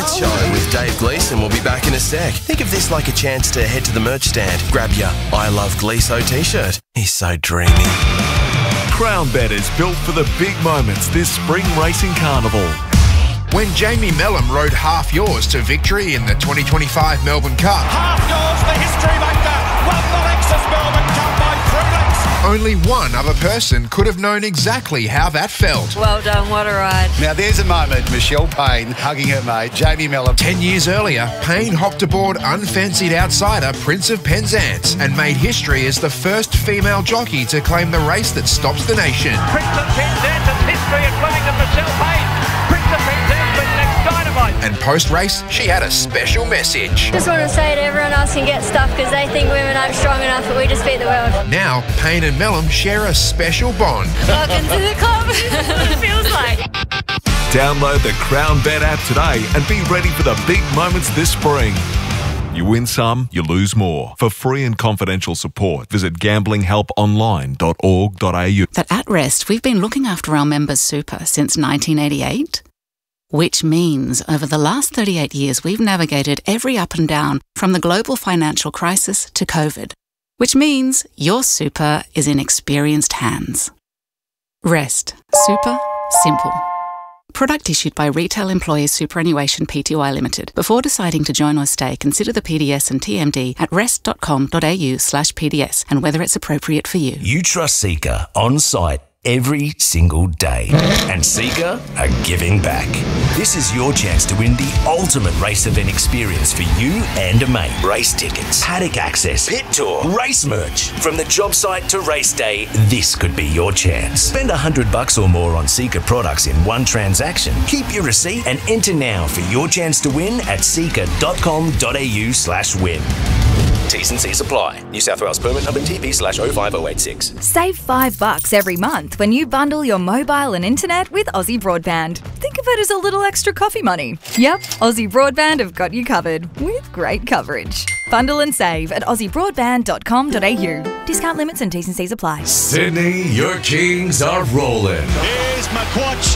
Sports Show with Dave Gleeson will be back in a sec. Think of this like a chance to head to the merch stand, grab your I Love Gleeso t-shirt. He's so dreamy. Crown Bet is built for the big moments this spring racing carnival. When Jamie Mellum rode Half Yours to victory in the 2025 Melbourne Cup. Half Yours, the history maker, won the Lexus Melbourne Cup by 3 lengths. Only one other person could have known exactly how that felt. Well done, what a ride. Now there's a moment, Michelle Payne hugging her mate, Jamie Mellum. 10 years earlier, Payne hopped aboard unfancied outsider Prince of Penzance and made history as the first female jockey to claim the race that stops the nation. Prince of Penzance's history at Flemington, Michelle Payne. Prince of Penzance with next dynamite. And post-race, she had a special message. Just want to say to everyone else can get stuff because they think women aren't strong enough, but we just beat the world. Now, Payne and Mellum share a special bond. Welcome to the club. It feels like. Download the Crown Bet app today and be ready for the big moments this spring. You win some, you lose more. For free and confidential support, visit gamblinghelponline.org.au. But at Rest, we've been looking after our members' super since 1988. Which means over the last 38 years, we've navigated every up and down from the global financial crisis to COVID. Which means your super is in experienced hands. Rest. Super. Simple. Product issued by Retail Employers Superannuation Pty Limited. Before deciding to join or stay, consider the PDS and TMD at rest.com.au/PDS and whether it's appropriate for you. You trust Seeka on site every single day. And Seeka are giving back. This is your chance to win the ultimate race event experience for you and a mate. Race tickets, paddock access, pit tour, race merch. From the job site to race day, this could be your chance. Spend $100 or more on Seeka products in one transaction. Keep your receipt and enter now for your chance to win at seeka.com.au/win. T's and C's apply. New South Wales permit number TP/05086. Save $5 every month when you bundle your mobile and internet with Aussie Broadband. Think of it as a little extra coffee money. Yep, Aussie Broadband have got you covered with great coverage. Bundle and save at aussiebroadband.com.au. Discount limits and T's and C's apply. Sydney, your Kings are rolling. Here's McQuatch.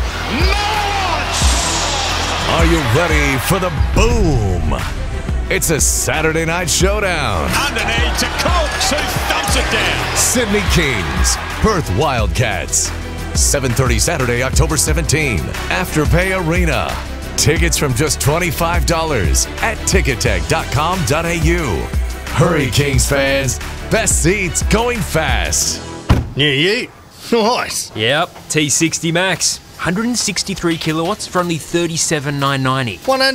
March! Are you ready for the boom? It's a Saturday night showdown. Underneath to Cox, who thumps it down. Sydney Kings, Perth Wildcats. 7:30 Saturday, October 17. Afterpay Arena. Tickets from just $25 at tickettech.com.au. Hurry, Kings fans. Best seats going fast. New Ute. Nice. Yep, T60 Max. 163 kilowatts for only $37,990.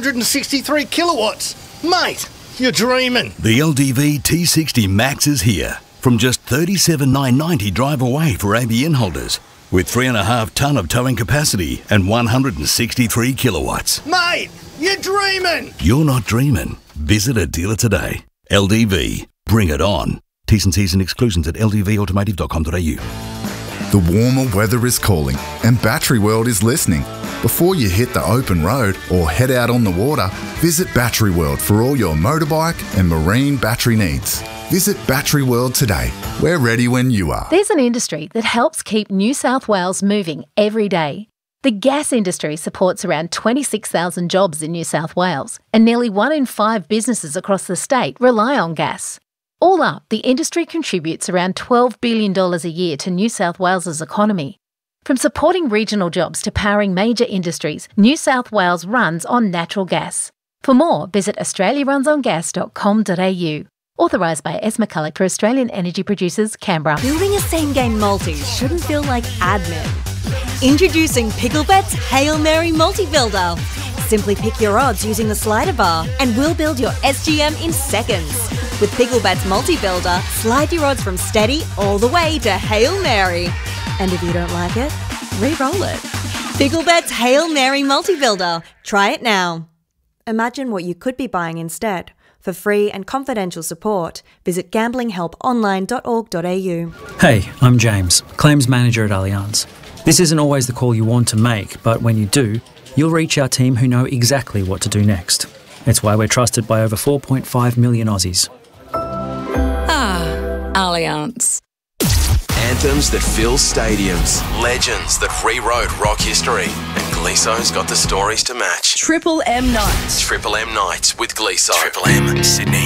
163 kilowatts. Mate, you're dreaming. The LDV T60 Max is here. From just $37,990 drive away for ABN holders. With 3.5 tonne of towing capacity and 163 kilowatts. Mate, you're dreaming. You're not dreaming. Visit a dealer today. LDV. Bring it on. T's and C's and exclusions at ldvautomotive.com.au. The warmer weather is calling and Battery World is listening. Before you hit the open road or head out on the water, visit Battery World for all your motorbike and marine battery needs. Visit Battery World today. We're ready when you are. There's an industry that helps keep New South Wales moving every day. The gas industry supports around 26,000 jobs in New South Wales, and nearly 1 in 5 businesses across the state rely on gas. All up, the industry contributes around $12 billion a year to New South Wales's economy. From supporting regional jobs to powering major industries, New South Wales runs on natural gas. For more, visit australiarunsongas.com.au. Authorised by S. McCulloch for Australian Energy Producers, Canberra. Building a same-game multi shouldn't feel like admin. Introducing Picklebet's Hail Mary Multi-Builder. Simply pick your odds using the slider bar and we'll build your SGM in seconds. With Picklebet's Multi-Builder, slide your odds from steady all the way to Hail Mary. And if you don't like it, re-roll it. Picklebet's Hail Mary Multi-Builder. Try it now. Imagine what you could be buying instead. For free and confidential support, visit gamblinghelponline.org.au. Hey, I'm James, Claims Manager at Allianz. This isn't always the call you want to make, but when you do, you'll reach our team who know exactly what to do next. It's why we're trusted by over 4.5 million Aussies. Ah, Allianz. Anthems that fill stadiums. Legends that rewrote rock history. And Gleeso's got the stories to match. Triple M Night. Triple M Nights with Gleeso. Triple M, Sydney.